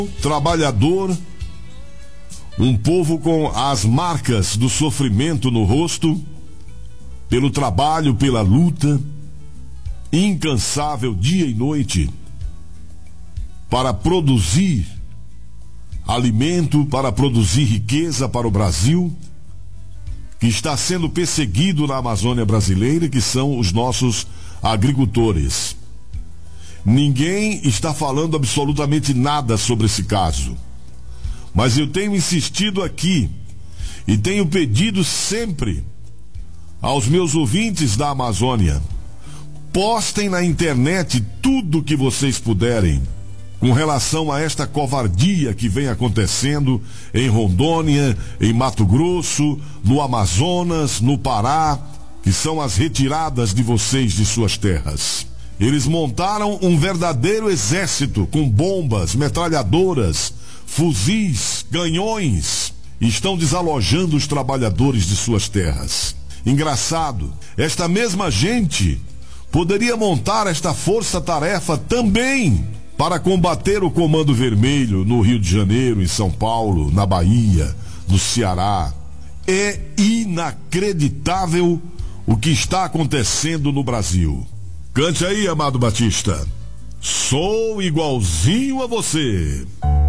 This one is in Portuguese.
trabalhador, um povo com as marcas do sofrimento no rosto, pelo trabalho, pela luta, incansável dia e noite, para produzir alimento, para produzir riqueza para o Brasil, que está sendo perseguido na Amazônia brasileira, que são os nossos agricultores. Ninguém está falando absolutamente nada sobre esse caso, mas eu tenho insistido aqui e tenho pedido sempre aos meus ouvintes da Amazônia: postem na internet tudo o que vocês puderem com relação a esta covardia que vem acontecendo em Rondônia, em Mato Grosso, no Amazonas, no Pará, que são as retiradas de vocês de suas terras. Eles montaram um verdadeiro exército com bombas, metralhadoras, fuzis, canhões, e estão desalojando os trabalhadores de suas terras. Engraçado, esta mesma gente poderia montar esta força-tarefa também para combater o Comando Vermelho no Rio de Janeiro, em São Paulo, na Bahia, no Ceará. É inacreditável o que está acontecendo no Brasil. Cante aí, Amado Batista. Sou igualzinho a você.